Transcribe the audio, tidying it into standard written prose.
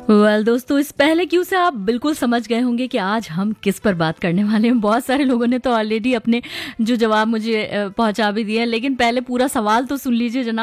दोस्तों, इस पहले क्यू से आप बिल्कुल समझ गए होंगे कि आज हम किस पर बात करने वाले हैं। बहुत सारे लोगों ने तो ऑलरेडी अपने जो जवाब मुझे पहुंचा भी दिए हैं, लेकिन पहले पूरा सवाल तो सुन लीजिए जनाब।